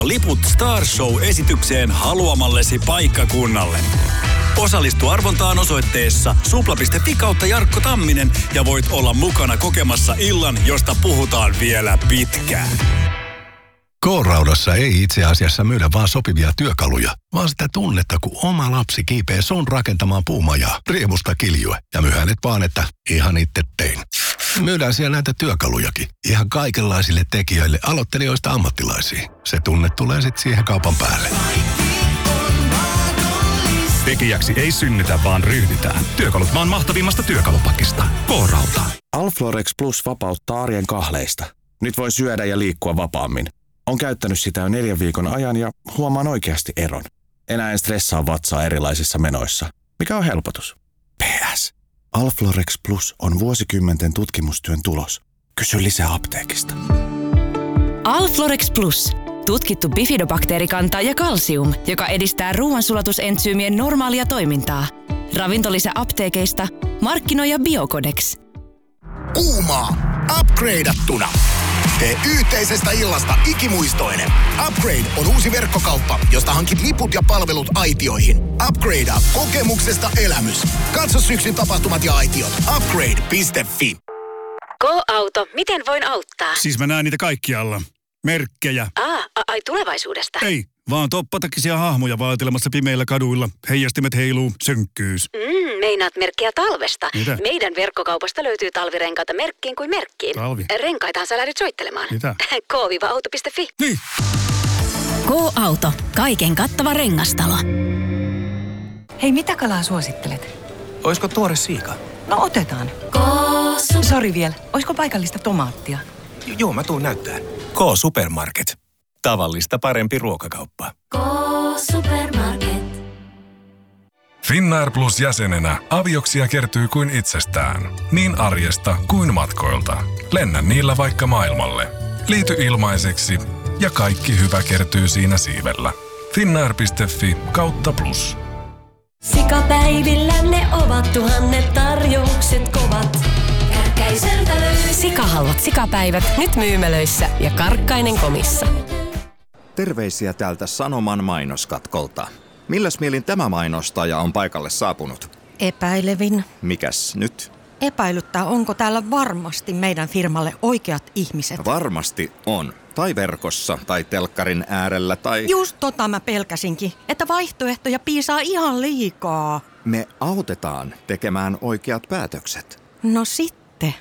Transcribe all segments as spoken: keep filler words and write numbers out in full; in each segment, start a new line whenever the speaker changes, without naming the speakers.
Liput Star Show-esitykseen haluamallesi paikkakunnalle. Osallistu arvontaan osoitteessa supla piste fi kautta Jarkko Tamminen ja voit olla mukana kokemassa illan, josta puhutaan vielä pitkään.
K-Raudassa ei itse asiassa myydä vaan sopivia työkaluja, vaan sitä tunnetta, kun oma lapsi kiipee sun rakentamaan puumajaa, riemusta kiljue ja myy hänet vaan, että ihan itse tein. Myydään siellä näitä työkalujakin, ihan kaikenlaisille tekijöille, aloittelijoista ammattilaisiin. Se tunne tulee sitten siihen kaupan päälle.
Tekijäksi ei synnytä, vaan ryhdytään. Työkalut maan mahtavimmasta työkalupakista. K-Rauta.
Alflorex Plus vapauttaa arjen kahleista. Nyt voi syödä ja liikkua vapaammin. On käyttänyt sitä jo neljän viikon ajan ja huomaan oikeasti eron. Enää en stressaa vatsaa erilaisissa menoissa. Mikä on helpotus? P S. Alflorex Plus on vuosikymmenten tutkimustyön tulos. Kysy lisää apteekista.
Alflorex Plus. Tutkittu bifidobakteerikanta ja kalsium, joka edistää ruoansulatusentsyymien normaalia toimintaa. Ravintolisä apteekeista, markkinoija Biocodex.
Kuumaa, upgradeattuna. Tee yhteisestä illasta ikimuistoinen. Upgrade on uusi verkkokauppa, josta hankit liput ja palvelut aitioihin. Upgradea kokemuksesta elämys. Katso syksyn tapahtumat ja aitiot. Upgrade piste fi.
K-Auto, miten voin auttaa?
Siis mä näen niitä kaikkialla. Merkkejä.
Aa, ai tulevaisuudesta.
Ei, vaan toppatakisia hahmoja vaatelemassa pimeillä kaduilla. Heijastimet heiluu, synkkyys.
Mm, meinaat merkkiä talvesta.
Mitä?
Meidän verkkokaupasta löytyy talvirenkaita merkkiin kuin merkkiin.
Talvi?
Renkaitahan sä lähdyt soittelemaan.
Mitä?
K auto piste fi.
Niin.
K-Auto. Kaiken kattava rengastalo.
Hei, mitä kalaa suosittelet?
Oisko tuore siika?
No otetaan.
K-Su-
Sori vielä. Oisko paikallista tomaattia?
J- joo, mä tuun näyttää. K-Supermarket. Tavallista parempi ruokakauppa.
K-Supermarket.
Finnair Plus jäsenenä avioksia kertyy kuin itsestään. Niin arjesta kuin matkoilta. Lennä niillä vaikka maailmalle. Liity ilmaiseksi ja kaikki hyvä kertyy siinä siivellä. Finnair piste fi kautta plus.
Sikapäivillä ne ovat tuhannet tarjoukset kovat. Kärkäiseltä löytyy.
Sikahalvat sikapäivät nyt myymälöissä ja Karkkainen komissa.
Terveisiä täältä Sanoman mainoskatkolta. Milläs mielin tämä mainostaja on paikalle saapunut?
Epäilevin.
Mikäs nyt?
Epäilyttää, onko täällä varmasti meidän firmalle oikeat ihmiset.
Varmasti on. Tai verkossa, tai telkkarin äärellä, tai...
Just tota mä pelkäsinkin, että vaihtoehtoja piisaa ihan liikaa.
Me autetaan tekemään oikeat päätökset.
No sitten.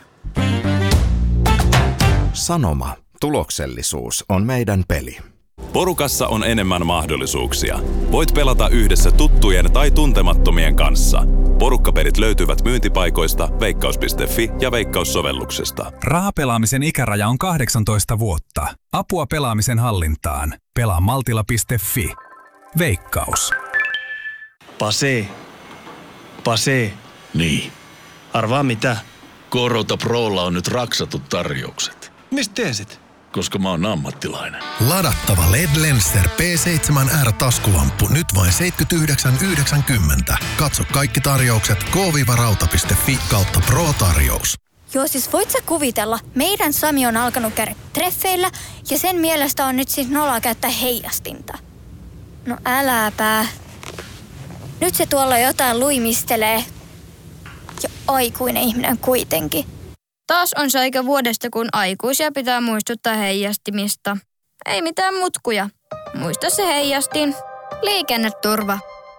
Sanoma. Tuloksellisuus on meidän peli.
Porukassa on enemmän mahdollisuuksia. Voit pelata yhdessä tuttujen tai tuntemattomien kanssa. Porukkapelit löytyvät myyntipaikoista, veikkaus piste fi ja Veikkaus-sovelluksesta.
Rahapelaamisen ikäraja on kahdeksantoista vuotta. Apua pelaamisen hallintaan. Pelaa maltilla piste fi. Veikkaus.
Pase. Pase.
Niin.
Arvaa mitä?
K-Rauta Prolla on nyt raksatut tarjoukset.
Mistä tiesit?
Koska mä oon ammattilainen.
Ladattava L E D Lenser P seitsemän R -taskulamppu nyt vain seitsemänkymmentäyhdeksän yhdeksänkymmentä. Katso kaikki tarjoukset k rauta piste fi kautta pro-tarjous.
Joo, siis voit sä kuvitella, meidän Sami on alkanut käydä treffeillä ja sen mielestä on nyt siis noloa käyttää heijastinta. No äläpä. Nyt se tuolla jotain luimistelee. Ja aikuinen ihminen kuitenkin.
Taas on se aika vuodesta, kun aikuisia pitää muistuttaa heijastimista. Ei mitään mutkuja. Muista se heijastin. Liikenneturva.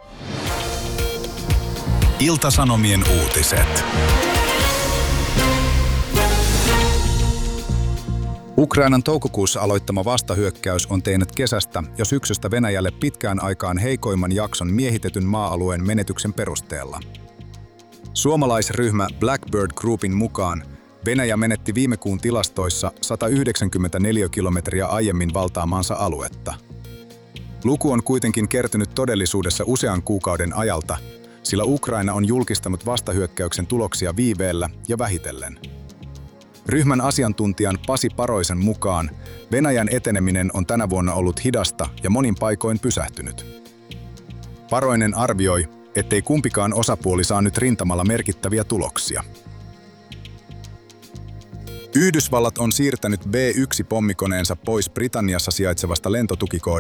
Ilta-Sanomien uutiset. Ukrainan toukokuussa aloittama vastahyökkäys on tehnyt kesästä jo syksystä Venäjälle pitkään aikaan heikoimman jakson miehitetyn maa-alueen menetyksen perusteella. Suomalaisryhmä Blackbird Groupin mukaan Venäjä menetti viime kuun tilastoissa sata yhdeksänkymmentä neliökilometriä aiemmin valtaamaansa aluetta. Luku on kuitenkin kertynyt todellisuudessa usean kuukauden ajalta, sillä Ukraina on julkistanut vastahyökkäyksen tuloksia viiveellä ja vähitellen. Ryhmän asiantuntijan Pasi Paroisen mukaan Venäjän eteneminen on tänä vuonna ollut hidasta ja monin paikoin pysähtynyt. Paroinen arvioi, ettei kumpikaan osapuoli saa nyt rintamalla merkittäviä tuloksia. Yhdysvallat on siirtänyt B yksi pommikoneensa pois Britanniassa sijaitsevasta lentotukikohdasta